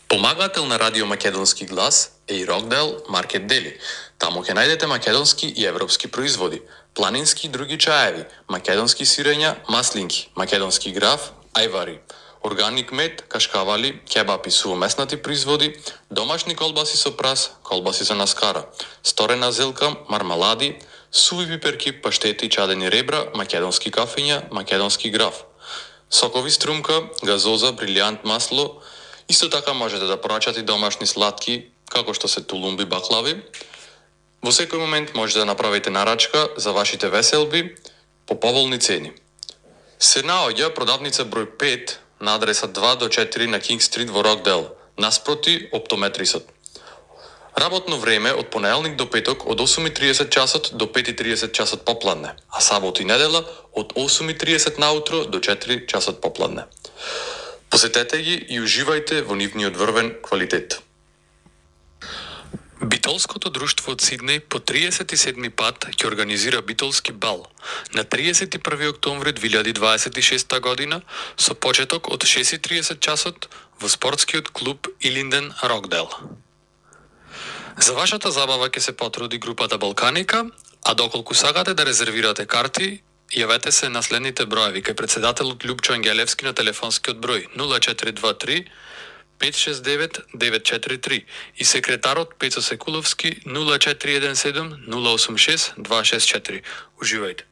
Помагател на Радио Македонски глас е и Рокдел Маркет Дели. Таму ќе најдете македонски и европски производи, планински и други чаеви, македонски сирења, маслинки, македонски граф, ајвари, органик мед, кашкавали, кебап и сувомеснати производи, домашни колбаси со прас, колбаси за наскара, сторена зелка, мармалади, суви пиперки, паштети и чадени ребра, македонски кафења, македонски граф, сокови струмка, газоза, брилјант масло. Исто така можете да порачате домашни сладки, како што се тулумби, баклави. Во секој момент можете да направите нарачка за вашите веселби по поволни цени. Се наоѓа продавница број 5 на адреса 2 до 4 на Кинг Стрит во Рокдел, наспроти оптометрисот. Работно време од понеделник до петок од 8:30 часот до 5:30 часот попладне, а сабота и недела од 8:30 наутро до 4 часот попладне. Посетете ги и уживајте во нивниот врвен квалитет. Битолското друштво од Сиднеј по 37 пат ќе организира битолски бал на 31 октомври 2026 година со почеток од 6:30 часот во спортскиот клуб Илинден Рокдел. За вашата забава ќе се потруди групата Балканика, а доколку сакате да резервирате карти, јавете се на следните броеви кај председателот Љупчо Ангелевски на телефонскиот број 0423 569 943 и секретарот Пецо Секуловски 0417 086 264. Уживајте.